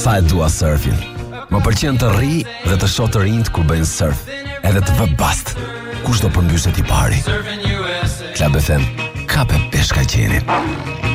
Sa e dua surfin. Më pëlqen të rri dhe të shoh të rinjt kur bëjnë surf, edhe të vë bast. Kush do përmbyset i pari? Club FM, kape peshka qenin.